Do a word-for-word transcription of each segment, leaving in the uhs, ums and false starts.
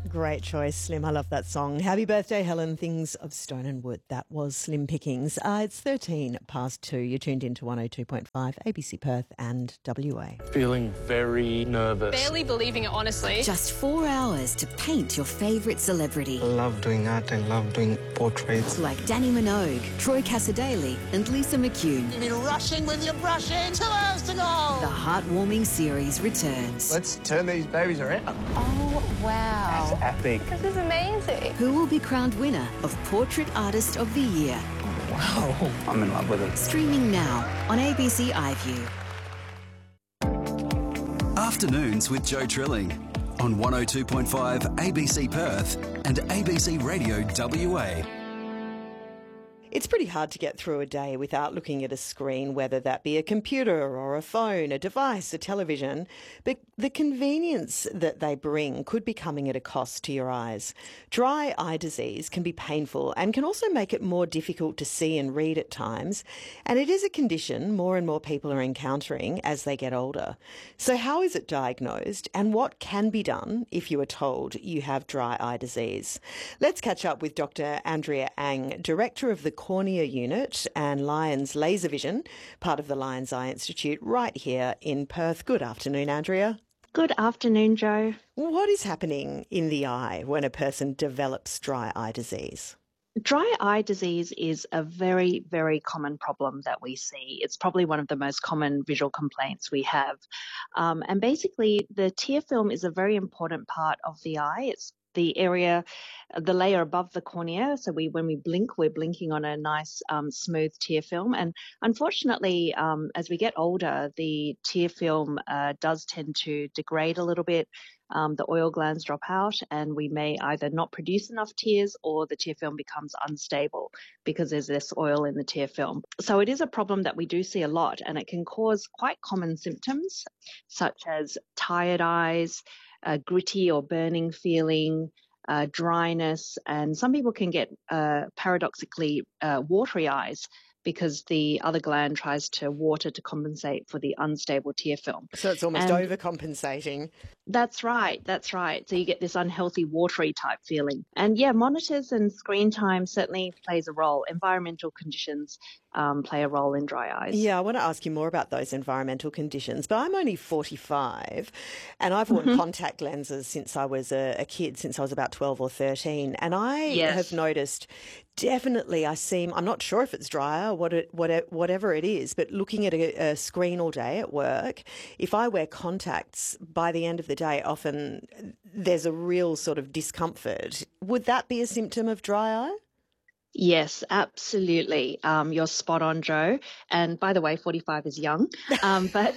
Great choice, Slim. I love that song. Happy birthday, Helen. Things of Stone and Wood. That was Slim Pickings. Uh, it's thirteen past two. You're tuned into one oh two point five A B C Perth and W A. Feeling very nervous. Barely believing it, honestly. Just four hours to paint your favourite celebrity. I love doing art and love doing portraits. Like Danny Minogue, Troy Cassadaly and Lisa McCune. You've been rushing with your brushing. Two hours to go. The heartwarming series returns. Let's turn these babies around. Oh, wow. That's epic. This is amazing. Who will be crowned winner of Portrait Artist of the Year? Wow, I'm in love with it. Streaming now on A B C iView. Afternoons with Joe Trilling on one oh two point five A B C Perth and A B C Radio W A. It's pretty hard to get through a day without looking at a screen, whether that be a computer or a phone, a device, a television. But the convenience that they bring could be coming at a cost to your eyes. Dry eye disease can be painful and can also make it more difficult to see and read at times. And it is a condition more and more people are encountering as they get older. So how is it diagnosed and what can be done if you are told you have dry eye disease? Let's catch up with Doctor Andrea Ang, Director of the Cornea Unit and Lions Laser Vision, part of the Lions Eye Institute, right here in Perth. Good afternoon, Andrea. Good afternoon, Joe. What is happening in the eye when a person develops dry eye disease? Dry eye disease is a very, very common problem that we see. It's probably one of the most common visual complaints we have. Um, and basically, the tear film is a very important part of the eye. It's the area, the layer above the cornea. So we, when we blink, we're blinking on a nice, um, smooth tear film. And unfortunately, um, as we get older, the tear film uh, does tend to degrade a little bit. Um, the oil glands drop out and we may either not produce enough tears or the tear film becomes unstable because there's less oil in the tear film. So it is a problem that we do see a lot, and it can cause quite common symptoms such as tired eyes, a gritty or burning feeling, uh, dryness, and some people can get uh, paradoxically uh, watery eyes because the other gland tries to water to compensate for the unstable tear film. So it's almost and overcompensating. That's right, that's right. So you get this unhealthy watery type feeling. And yeah, monitors and screen time certainly plays a role. Environmental conditions um, play a role in dry eyes. Yeah, I want to ask you more about those environmental conditions, but I'm only forty-five and I've worn mm-hmm. contact lenses since I was a, a kid, since I was about twelve or thirteen. And I yes. have noticed definitely I seem, I'm not sure if it's dry or what it, what it, whatever it is, but looking at a, a screen all day at work, if I wear contacts, by the end of the day, often there's a real sort of discomfort. Would that be a symptom of dry eye? Yes, absolutely. Um, you're spot on, Joe. And by the way, forty-five is young. Um, but,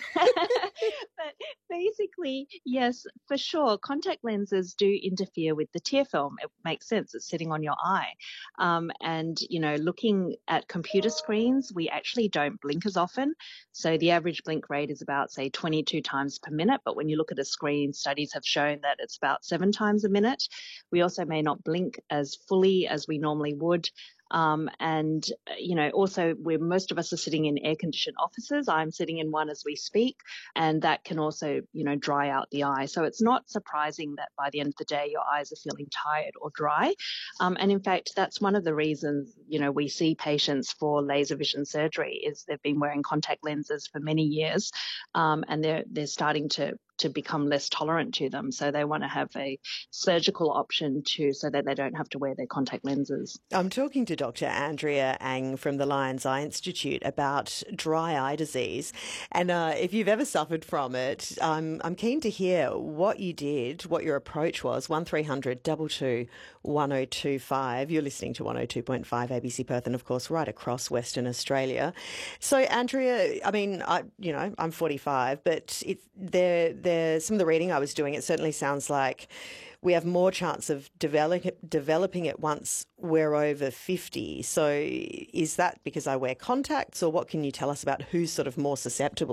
but basically, yes, for sure, contact lenses do interfere with the tear film. It makes sense. It's sitting on your eye. Um, and, you know, looking at computer screens, we actually don't blink as often. So the average blink rate is about, say, twenty-two times per minute. But when you look at a screen, studies have shown that it's about seven times a minute. We also may not blink as fully as we normally would. Um, and, you know, also where most of us are sitting in air-conditioned offices, I'm sitting in one as we speak, and that can also, you know, dry out the eye. So it's not surprising that by the end of the day, your eyes are feeling tired or dry. Um, and in fact, that's one of the reasons, you know, we see patients for laser vision surgery is they've been wearing contact lenses for many years, um, and they're, they're starting to to become less tolerant to them. So they want to have a surgical option too, so that they don't have to wear their contact lenses. I'm talking to Doctor Andrea Ang from the Lions Eye Institute about dry eye disease. And uh, if you've ever suffered from it, um, I'm keen to hear what you did, what your approach was. one three hundred two two one oh two five. You're listening to one oh two point five A B C Perth and, of course, right across Western Australia. So, Andrea, I mean, I, you know, I'm forty-five, but it, there, there some of the reading I was doing, it certainly sounds like we have more chance of develop, developing it once we're over fifty. So is that because I wear contacts, or what can you tell us about who's sort of more susceptible?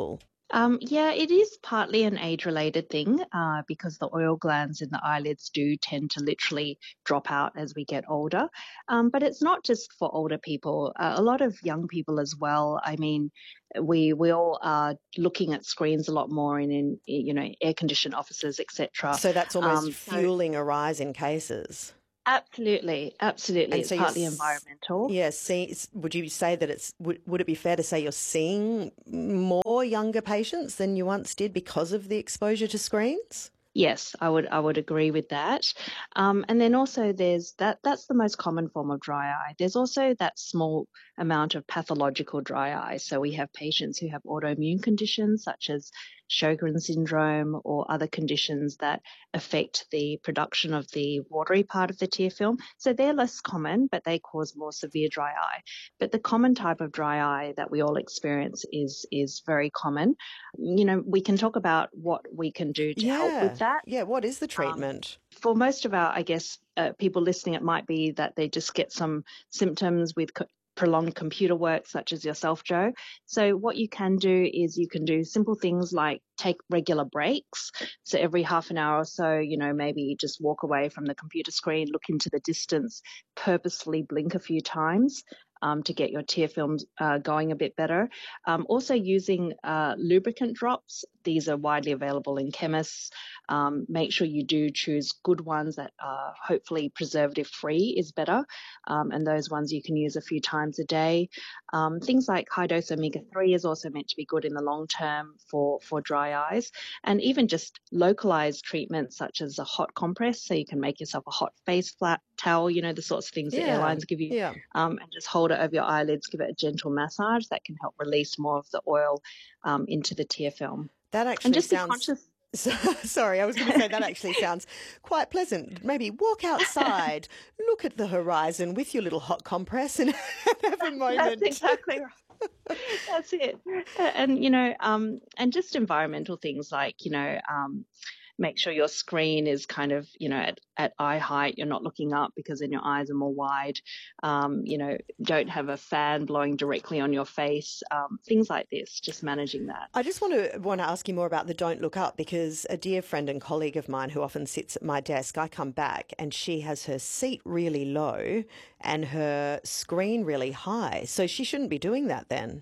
Um, yeah, it is partly an age-related thing uh, because the oil glands in the eyelids do tend to literally drop out as we get older. Um, but it's not just for older people. Uh, a lot of young people as well. I mean, we we all are looking at screens a lot more in, in you know, air-conditioned offices, et cetera. So that's almost Um, so fueling a rise in cases. absolutely, absolutely, And it's so you're partly s- environmental. Yeah, see, would you say that it's would, would it be fair to say you're seeing more younger patients than you once did because of the exposure to screens? Yes, I would I would agree with that. Um, and then also there's that that's the most common form of dry eye. There's also that small amount of pathological dry eye. So we have patients who have autoimmune conditions such as Sjogren's syndrome or other conditions that affect the production of the watery part of the tear film. So they're less common, but they cause more severe dry eye. But the common type of dry eye that we all experience is is very common. You know, we can talk about what we can do to help Yeah, with that. yeah. What is the Um, treatment? for most of our, I guess, uh, people listening, it might be that they just get some symptoms with co- prolonged computer work, such as yourself, Joe. So what you can do is you can do simple things like take regular breaks. So every half an hour or so, you know, maybe just walk away from the computer screen, look into the distance, purposefully blink a few times. Um, to get your tear films uh, going a bit better. Um, also using uh, lubricant drops. These are widely available in chemists. Um, make sure you do choose good ones that are hopefully preservative free is better. Um, and those ones you can use a few times a day. Um, things like high dose omega three is also meant to be good in the long term for, for dry eyes. And even just localized treatments such as a hot compress. So you can make yourself a hot face flat towel, you know, the sorts of things the Yeah, airlines give you, yeah. um, and just hold it over your eyelids, give it a gentle massage. That can help release more of the oil um, into the tear film. That And actually just be sounds. conscious. So, sorry, I was going to say that actually sounds quite pleasant. Maybe walk outside, look at the horizon with your little hot compress and have a moment. That's exactly right. That's it. And, you know, um, and just environmental things like, you know, um, make sure your screen is kind of, you know, at, at eye height. You're not looking up because then your eyes are more wide. Um, you know, don't have a fan blowing directly on your face. Um, things like this, just managing that. I just want to want to ask you more about the don't look up, because a dear friend and colleague of mine who often sits at my desk, I come back and she has her seat really low and her screen really high. So she shouldn't be doing that then.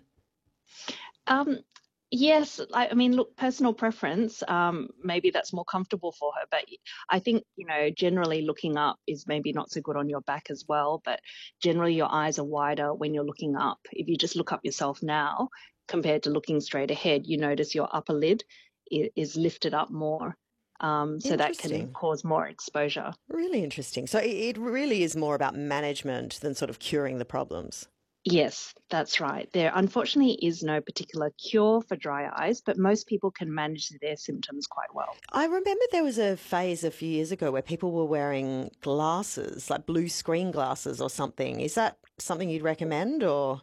Um, yes, I, I mean, look, personal preference, um, maybe that's more comfortable for her, but I think, you know, generally looking up is maybe not so good on your back as well, but generally your eyes are wider when you're looking up. If you just look up yourself now compared to looking straight ahead, you notice your upper lid is, is lifted up more. Um, so that can Interesting. cause more exposure. Really interesting. So it, it really is more about management than sort of curing the problems. Yes, that's right. There unfortunately is no particular cure for dry eyes, but most people can manage their symptoms quite well. I remember there was a phase a few years ago where people were wearing glasses, like blue screen glasses or something. Is that something you'd recommend, or?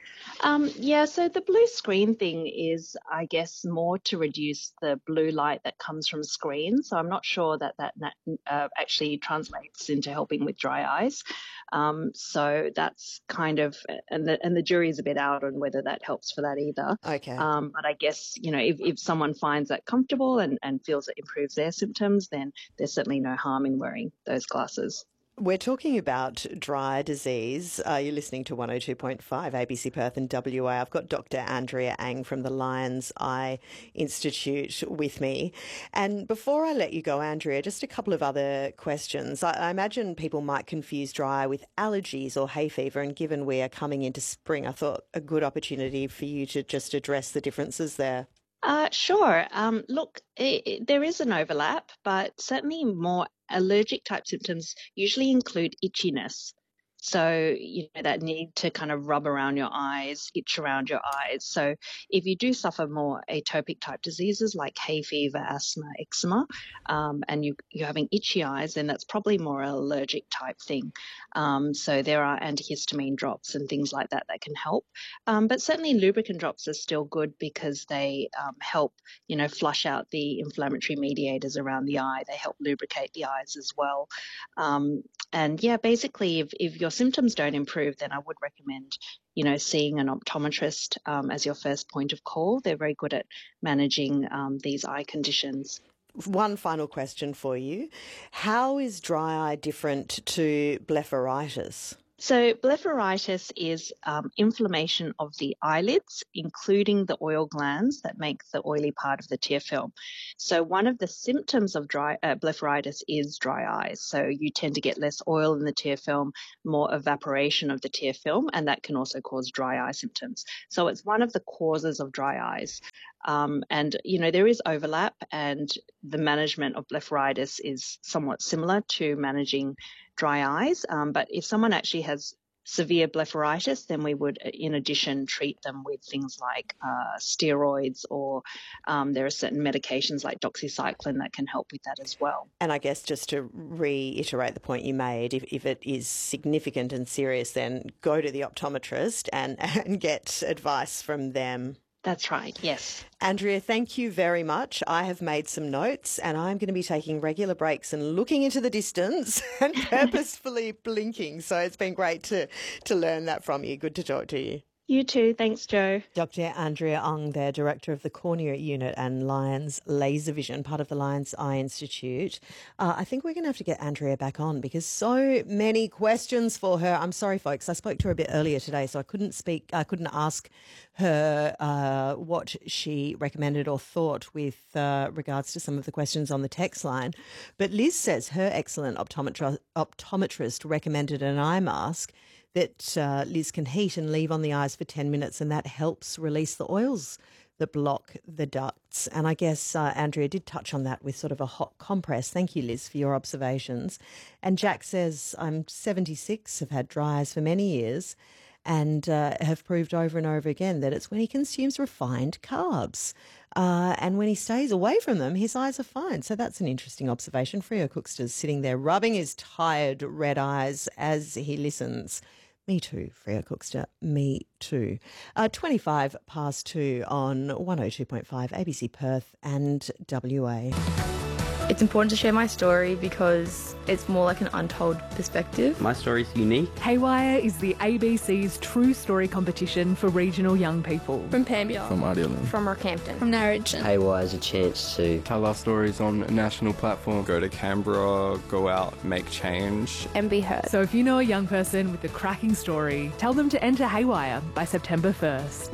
Um, yeah, so the blue screen thing is, I guess, more to reduce the blue light that comes from screens. So I'm not sure that that uh, actually translates into helping with dry eyes. Um, so that's kind of, and the and the jury is a bit out on whether that helps for that either. Okay. Um, but I guess, you know, if, if someone finds that comfortable and, and feels it improves their symptoms, then there's certainly no harm in wearing those glasses. We're talking about dry disease. Uh, you're listening to one oh two point five A B C Perth and W A. I've got Doctor Andrea Ang from the Lions Eye Institute with me. And before I let you go, Andrea, just a couple of other questions. I, I imagine people might confuse dry eye with allergies or hay fever, and given we are coming into spring, I thought a good opportunity for you to just address the differences there. Uh, sure. Um, look, it, it, there is an overlap, but certainly more allergic type symptoms usually include itchiness. So, you know, that need to kind of rub around your eyes, itch around your eyes. So if you do suffer more atopic type diseases like hay fever, asthma, eczema, um, and you, you're having itchy eyes, then that's probably more an allergic type thing. Um, so there are antihistamine drops and things like that that can help. Um, but certainly lubricant drops are still good because they um, help, you know, flush out the inflammatory mediators around the eye. They help lubricate the eyes as well. Um, and yeah, basically if, if you're your symptoms don't improve, then I would recommend, you know, seeing an optometrist um, as your first point of call. They're very good at managing um, these eye conditions. One final question for you. How is dry eye different to blepharitis? So blepharitis is um, inflammation of the eyelids, including the oil glands that make the oily part of the tear film. So one of the symptoms of dry uh, blepharitis is dry eyes. So you tend to get less oil in the tear film, more evaporation of the tear film, and that can also cause dry eye symptoms. So it's one of the causes of dry eyes. Um, and, you know, there is overlap, and the management of blepharitis is somewhat similar to managing dry eyes. Um, but if someone actually has severe blepharitis, then we would, in addition, treat them with things like uh, steroids, or um, there are certain medications like doxycycline that can help with that as well. And I guess just to reiterate the point you made, if, if it is significant and serious, then go to the optometrist and, and get advice from them. That's right, yes. Andrea, thank you very much. I have made some notes, and I'm going to be taking regular breaks and looking into the distance and purposefully blinking. So it's been great to, to learn that from you. Good to talk to you. You too. Thanks, Jo. Doctor Andrea Ong there, Director of the Cornea Unit and Lions Laser Vision, part of the Lions Eye Institute. Uh, I think we're going to have to get Andrea back on because so many questions for her. I'm sorry, folks. I spoke to her a bit earlier today, so I couldn't speak. I couldn't ask her uh, what she recommended or thought with uh, regards to some of the questions on the text line. But Liz says her excellent optometra- optometrist recommended an eye mask that uh, Liz can heat and leave on the eyes for ten minutes, and that helps release the oils that block the ducts. And I guess uh, Andrea did touch on that with sort of a hot compress. Thank you, Liz, for your observations. And Jack says, I'm seventy-six, have had dry eyes for many years, and uh, have proved over and over again that it's when he consumes refined carbs. Uh, and when he stays away from them, his eyes are fine. So that's an interesting observation. Freo Cookster's sitting there rubbing his tired red eyes as he listens. Me too, Freo Cookster. Me too. Uh, twenty-five past two on one oh two point five A B C Perth and W A. It's important to share my story because it's more like an untold perspective. My story's unique. Haywire is the A B C's True Story competition for regional young people. From Pambia. From Ardelan. From Rockhampton. From Narrogin. Haywire is a chance to tell our stories on a national platform. Go to Canberra, go out, make change. And be heard. So if you know a young person with a cracking story, tell them to enter Haywire by September first.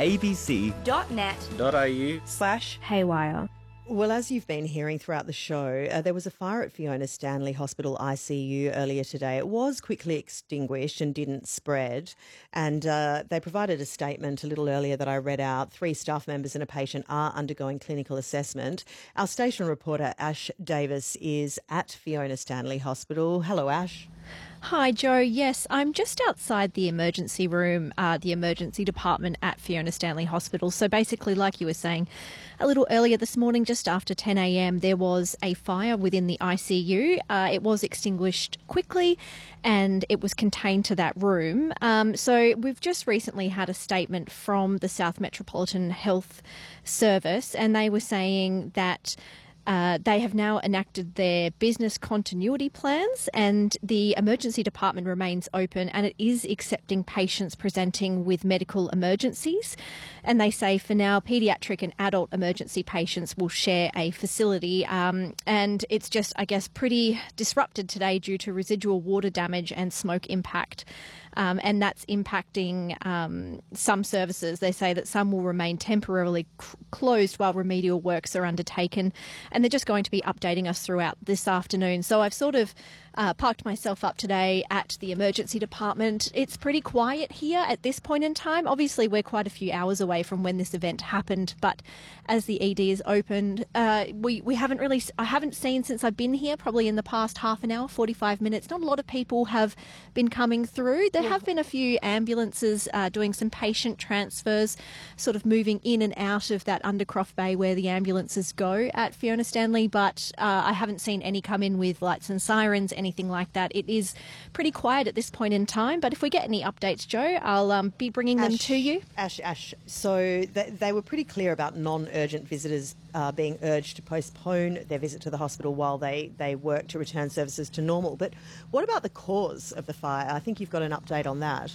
abc.net.au slash Haywire. Well, as you've been hearing throughout the show, uh, there was a fire at Fiona Stanley Hospital I C U earlier today. It was quickly extinguished and didn't spread. And uh, they provided a statement a little earlier that I read out. Three staff members and a patient are undergoing clinical assessment. Our station reporter, Ash Davis, is at Fiona Stanley Hospital. Hello, Ash. Hi, Jo. Yes, I'm just outside the emergency room, uh, the emergency department at Fiona Stanley Hospital. So basically, like you were saying a little earlier this morning, just after ten a.m, there was a fire within the I C U. Uh, it was extinguished quickly and it was contained to that room. Um, so we've just recently had a statement from the South Metropolitan Health Service, and they were saying that Uh, they have now enacted their business continuity plans, and the emergency department remains open, and it is accepting patients presenting with medical emergencies. And they say for now, paediatric and adult emergency patients will share a facility. Um, and it's just, I guess, pretty disrupted today due to residual water damage and smoke impact. Um, and that's impacting um, some services. They say that some will remain temporarily c- closed while remedial works are undertaken, and they're just going to be updating us throughout this afternoon. So I've sort of uh, parked myself up today at the emergency department. It's pretty quiet here at this point in time. Obviously, we're quite a few hours away from when this event happened, but as the E D is opened, uh, we, we haven't really, I haven't seen since I've been here, probably in the past half an hour, forty-five minutes, not a lot of people have been coming through. There have been a few ambulances uh, doing some patient transfers, sort of moving in and out of that Undercroft Bay where the ambulances go at Fiona Stanley, but uh, I haven't seen any come in with lights and sirens, anything like that. It is pretty quiet at this point in time, but if we get any updates, Jo, I'll um, be bringing them Ash, to you. Ash, Ash, so they, they were pretty clear about non-urgent visitors uh, being urged to postpone their visit to the hospital while they, they work to return services to normal. But what about the cause of the fire? I think you've got an update on that.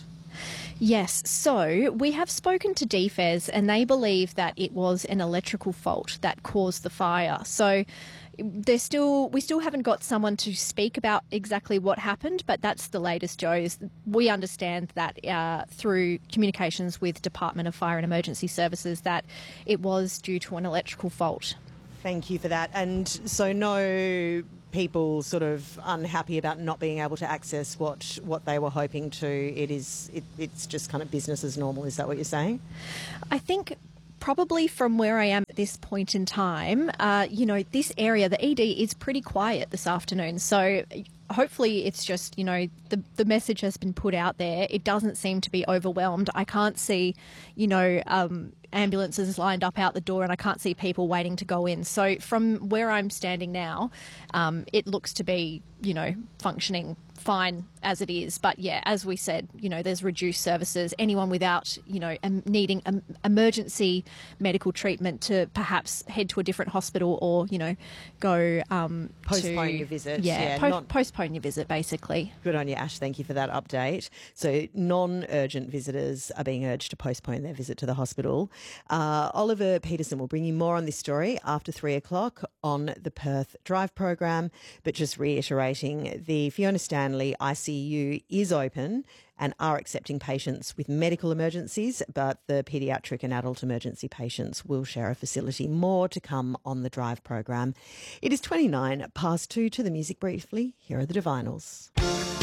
Yes, so we have spoken to D F E S and they believe that it was an electrical fault that caused the fire. So there's still we still haven't got someone to speak about exactly what happened, but that's the latest, Jo. Is we understand that uh, through communications with Department of Fire and Emergency Services that it was due to an electrical fault. Thank you for that. And so no people sort of unhappy about not being able to access what what they were hoping to. It is it, it's just kind of business as normal. Is that what you're saying? I think probably from where I am at this point in time, uh, you know, this area, the E D, is pretty quiet this afternoon. So hopefully it's just, you know, the, the message has been put out there. It doesn't seem to be overwhelmed. I can't see, you know, um, ambulances lined up out the door and I can't see people waiting to go in. So from where I'm standing now, um, it looks to be, you know, functioning fine as it is. But yeah, as we said, you know, there's reduced services. Anyone without, you know, um, needing um, emergency medical treatment to perhaps head to a different hospital or, you know, go um, postpone to, your visit. Yeah, yeah po- not, postpone your visit, basically. Good on you, Ash. Thank you for that update. So non-urgent visitors are being urged to postpone their visit to the hospital. Uh, Oliver Peterson will bring you more on this story after three o'clock on the Perth Drive program. But just reiterating, the Fiona Stanley I C U is open and are accepting patients with medical emergencies, but the paediatric and adult emergency patients will share a facility. More to come on the Drive program. It is twenty-nine past two to the music briefly. Here are the Divinals.